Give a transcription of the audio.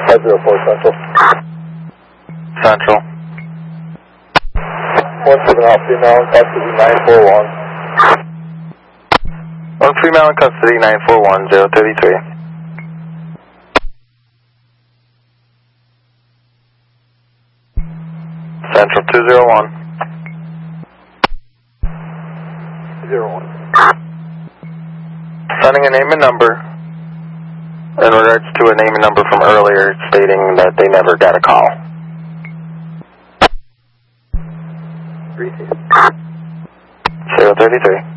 504 Central. Central. 17 out female in custody 941. 1 female in custody 941 033. Central 201. 01. Sending a name and number in regards to a name and number from earlier stating that they never got a call. 32. 033.